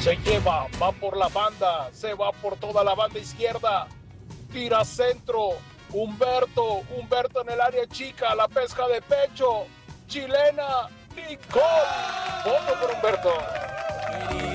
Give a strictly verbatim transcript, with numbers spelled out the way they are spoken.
Se lleva, va por la banda, se va por toda la banda izquierda, tira centro, Humberto, Humberto en el área chica, la pesca de pecho, chilena, y gol. Voto por Humberto.